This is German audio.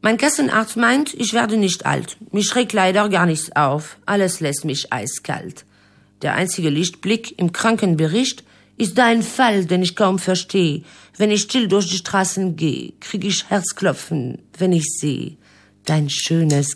Mein Kassenarzt meint, ich werde nicht alt. Mich schreckt leider gar nichts auf. Alles lässt mich eiskalt. Der einzige Lichtblick im Krankenbericht ist dein Fall, den ich kaum verstehe. Wenn ich still durch die Straßen gehe, krieg ich Herzklopfen, wenn ich sehe dein schönes